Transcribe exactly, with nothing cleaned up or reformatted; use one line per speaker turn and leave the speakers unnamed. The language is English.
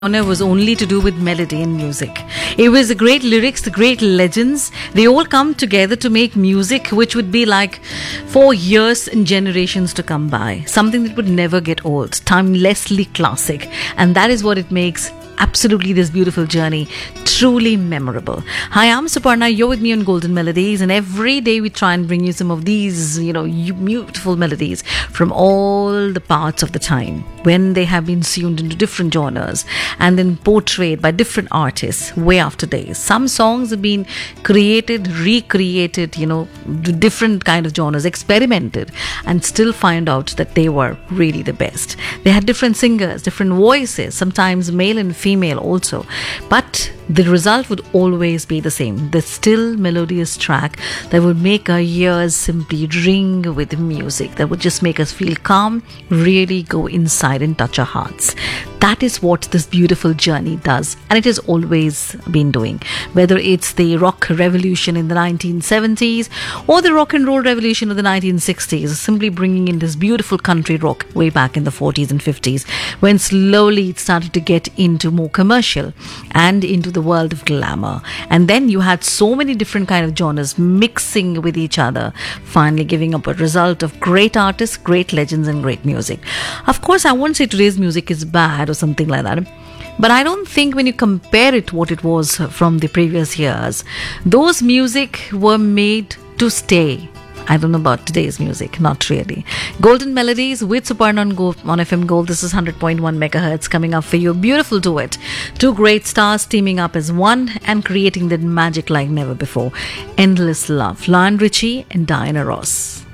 genre was only to do with melody and music. It was the great lyrics, the great legends. They all come together to make music which would be like for years and generations to come by. Something that would never get old, timelessly classic. And that is what it makes absolutely this beautiful journey truly memorable. Hi, I'm Suparna. You're with me on Golden Melodies, and every day we try and bring you some of these, you know, beautiful melodies from all the parts of the time when they have been tuned into different genres and then portrayed by different artists way after day. Some songs have been created, recreated, you know, different kind of genres, experimented, and still find out that they were really the best. They had different singers, different voices, sometimes male and female also, but the result would always be the same. The still melodious track that would make our ears simply ring with music, that would just make us feel calm, really go inside and touch our hearts. That is what this beautiful journey does, and it has always been doing. Whether it's the rock revolution in the nineteen seventies or the rock and roll revolution of the nineteen sixties, simply bringing in this beautiful country rock way back in the forties and fifties, when slowly it started to get into more commercial and into the world of glamour. And then you had so many different kind of genres mixing with each other, finally giving up a result of great artists, great legends, and great music. Of course, I won't say today's music is bad or something like that, but I don't think when you compare it to what it was from the previous years, those music were made to stay. I don't know about today's music, not really. Golden Melodies with Suparna on, Go- on F M Gold. This is one hundred point one megahertz coming up for you. Beautiful duet. Two great stars teaming up as one and creating that magic like never before. Endless Love. Lionel Richie and Diana Ross.